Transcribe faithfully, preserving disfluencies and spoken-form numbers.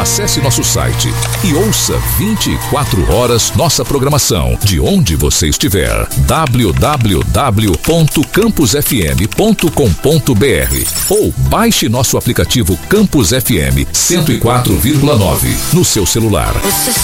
Acesse nosso site e ouça vinte e quatro horas nossa programação de onde você estiver. w w w ponto campus f m ponto com ponto b r ou baixe nosso aplicativo Campus F M cento e quatro vírgula nove no seu celular. Você